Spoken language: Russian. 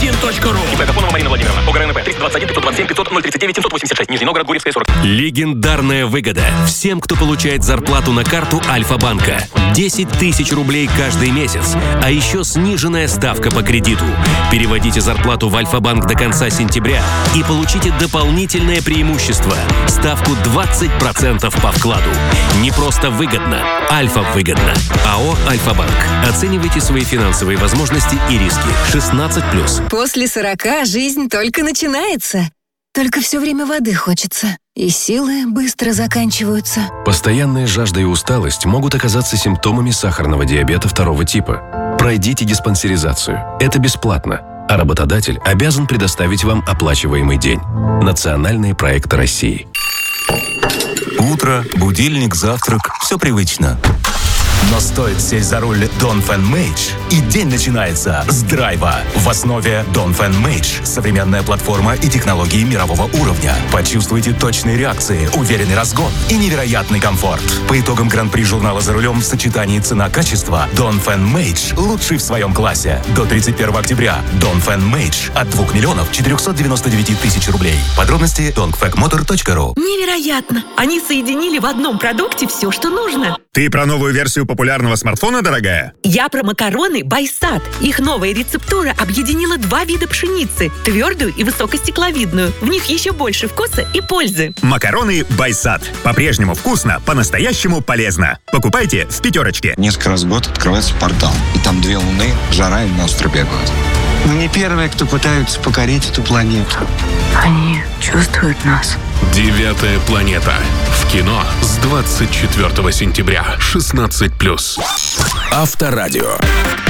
Альфа1.ру. ИП Агафонова Марина Владимировна. ОГРНП 321 527 500 039 786. Нижний Новгород, Гурьевская, 40. Легендарная выгода всем, кто получает зарплату на карту Альфа-банка. 10 тысяч рублей каждый месяц, а еще сниженная ставка по кредиту. Переводите зарплату в Альфа-банк до конца сентября и получите дополнительное преимущество – ставку 20% по вкладу. Не просто выгодно, Альфа-выгодно. АО «Альфа-банк». Оценивайте свои финансовые возможности и риски. 16+. После 40 жизнь только начинается. Только все время воды хочется. И силы быстро заканчиваются. Постоянная жажда и усталость могут оказаться симптомами сахарного диабета 2 типа. Пройдите диспансеризацию. Это бесплатно. А работодатель обязан предоставить вам оплачиваемый день. Национальные проекты России. Утро, будильник, завтрак – все привычно. Но стоит сесть за руль Dongfeng Mage, и день начинается с драйва. В основе Dongfeng Mage – современная платформа и технологии мирового уровня. Почувствуйте точные реакции, уверенный разгон и невероятный комфорт. По итогам Гран-при журнала «За рулем» в сочетании цена-качество Dongfeng Mage лучший в своем классе. До 31 октября Dongfeng Mage от 2 499 000 рублей. Подробности dongfengmotor.ru. Невероятно! Они соединили в одном продукте все, что нужно. Ты про новую версию популярного смартфона, дорогая? Я про макароны Байсад. Их новая рецептура объединила 2 вида пшеницы – твердую и высокостекловидную. В них еще больше вкуса и пользы. Макароны Байсад. По-прежнему вкусно, по-настоящему полезно. Покупайте в «Пятерочке». Несколько раз в год открывается портал. И там 2 луны, жара и монстры бегают. Мы не первые, кто пытаются покорить эту планету. Они чувствуют нас. 9-я планета. В кино с 24 сентября. 16+. Авторадио.